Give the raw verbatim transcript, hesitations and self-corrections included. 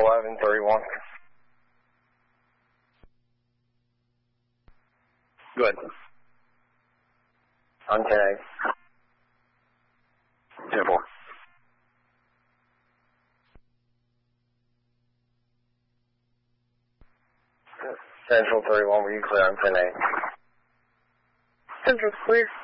eleven thirty-one. Good. On ten eight. ten four. Central thirty-one, were you clear on ten eight? Central clear.